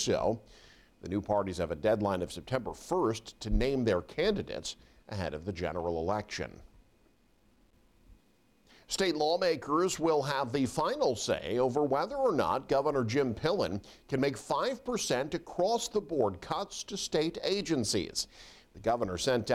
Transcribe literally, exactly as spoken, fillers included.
so. The new parties have a deadline of September first to name their candidates ahead of the general election. State lawmakers will have the final say over whether or not Governor Jim Pillen can make five percent across-the-board cuts to state agencies. The governor sent